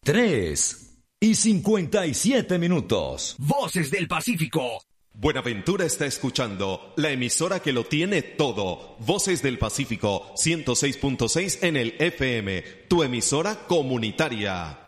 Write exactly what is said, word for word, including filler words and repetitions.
tres y cincuenta y siete minutos. Voces del Pacífico. Buenaventura está escuchando la emisora que lo tiene todo. Voces del Pacífico, ciento seis punto seis en el F M, tu emisora comunitaria.